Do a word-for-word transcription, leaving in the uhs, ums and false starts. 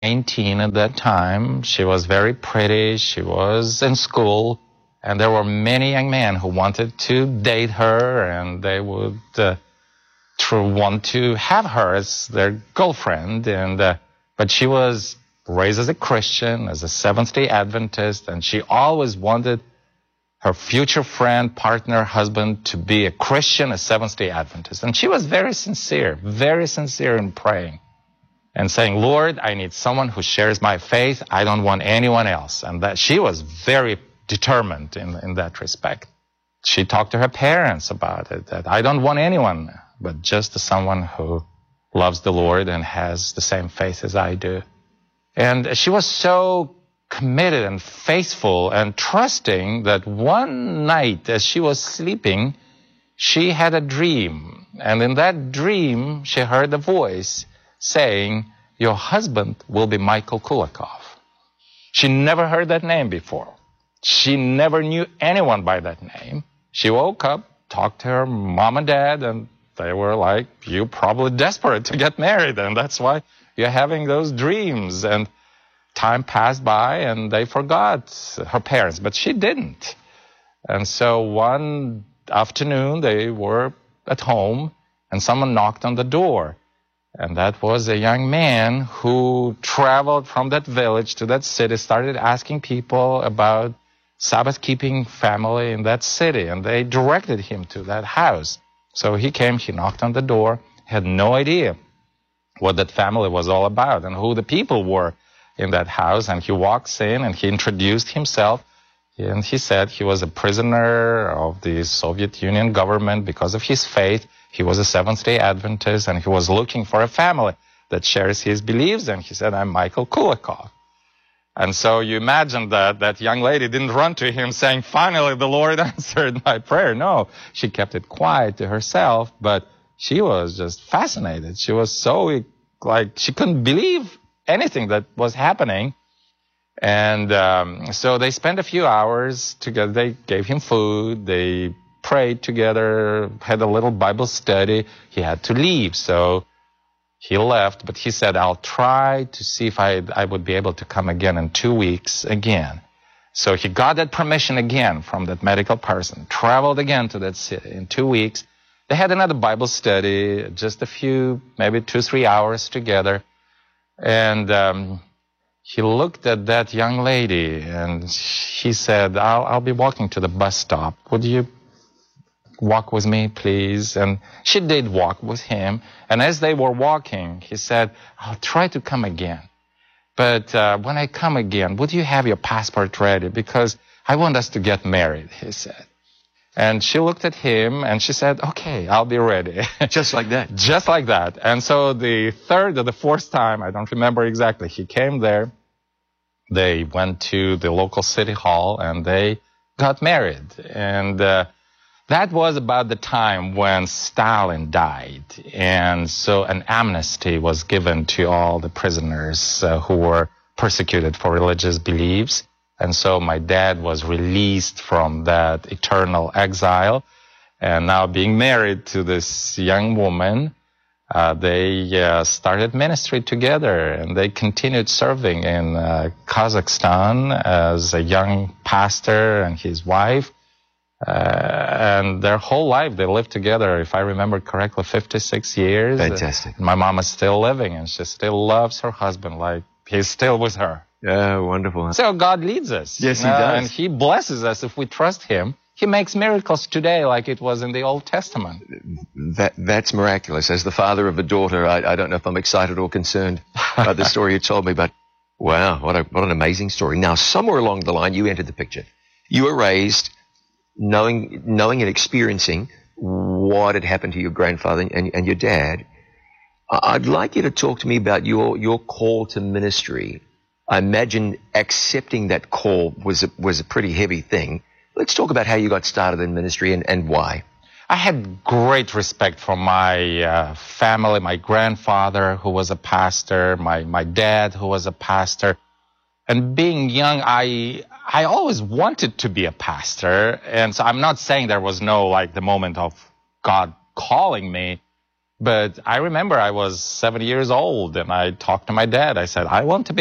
nineteen at that time. She was very pretty. She was in school. And there were many young men who wanted to date her, and they would uh, to want to have her as their girlfriend. And uh, but she was raised as a Christian, as a Seventh-day Adventist, and she always wanted her future friend, partner, husband to be a Christian, a Seventh-day Adventist. And she was very sincere, very sincere in praying and saying, Lord, I need someone who shares my faith. I don't want anyone else. And that she was very determined in, in that respect. She talked to her parents about it, that I don't want anyone but just someone who loves the Lord and has the same faith as I do. And she was so committed and faithful and trusting that one night as she was sleeping, she had a dream. And in that dream, she heard a voice saying, your husband will be Michael Kulikov. She never heard that name before. She never knew anyone by that name. She woke up, talked to her mom and dad, and they were like, you're probably desperate to get married, and that's why you're having those dreams. And time passed by, and they forgot her parents, but she didn't. And so one afternoon, they were at home, and someone knocked on the door. And that was a young man who traveled from that village to that city, started asking people about Sabbath-keeping family in that city, and they directed him to that house. So he came, he knocked on the door, had no idea what that family was all about and who the people were in that house. And he walks in and he introduced himself, and he said he was a prisoner of the Soviet Union government because of his faith. He was a Seventh-day Adventist, and he was looking for a family that shares his beliefs. And he said, I'm Michael Kulikov. And so you imagine that that young lady didn't run to him saying, finally, the Lord answered my prayer. No, she kept it quiet to herself, but she was just fascinated. She was so, like, she couldn't believe anything that was happening. And um, so they spent a few hours together. They gave him food. They prayed together, had a little Bible study. He had to leave, so he left, but he said, I'll try to see if I, I would be able to come again in two weeks again. So he got that permission again from that medical person, traveled again to that city in two weeks. They had another Bible study, just a few, maybe two, three hours together. And um, he looked at that young lady and he said, I'll, I'll be walking to the bus stop. Would you walk with me, please? And she did walk with him. And as they were walking, he said, I'll try to come again. But uh, when I come again, would you have your passport ready? Because I want us to get married, he said. And she looked at him and she said, okay, I'll be ready. Just like that? Just like that. And so the third or the fourth time, I don't remember exactly, he came there. They went to the local city hall and they got married. And uh, that was about the time when Stalin died. And so an amnesty was given to all the prisoners uh, who were persecuted for religious beliefs. And so my dad was released from that eternal exile. And now being married to this young woman, uh, they uh, started ministry together. And they continued serving in uh, Kazakhstan as a young pastor and his wife. Uh, and their whole life, they lived together, if I remember correctly, fifty-six years. Fantastic. My mom is still living, and she still loves her husband like he's still with her. Yeah, wonderful. So God leads us. Yes, He uh, does. And He blesses us if we trust Him. He makes miracles today like it was in the Old Testament. That That's miraculous. As the father of a daughter, I, I don't know if I'm excited or concerned about the story you told me, but wow, what, a, what an amazing story. Now, somewhere along the line, you entered the picture. You were raised knowing knowing and experiencing what had happened to your grandfather and, and your dad. I'd like you to talk to me about your, your call to ministry. I imagine accepting that call was a, was a pretty heavy thing. Let's talk about how you got started in ministry and, and why. I had great respect for my uh, family, my grandfather who was a pastor, my, my dad who was a pastor. And being young, I I always wanted to be a pastor. And so I'm not saying there was no, like, the moment of God calling me. But I remember I was seven years old, and I talked to my dad. I said, I want to be